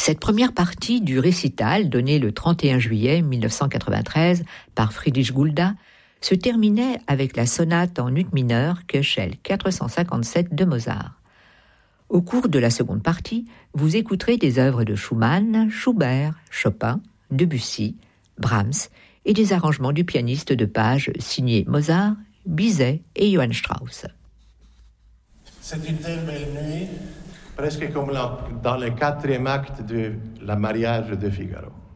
Cette première partie du récital, donné le 31 juillet 1993 par Friedrich Gulda, se terminait avec la sonate en ut mineur Köchel 457 de Mozart. Au cours de la seconde partie, vous écouterez des œuvres de Schumann, Schubert, Chopin, Debussy, Brahms et des arrangements du pianiste de page signés Mozart, Bizet et Johann Strauss. C'est une telle belle nuit, presque comme dans le 4e acte de La mariage de Figaro.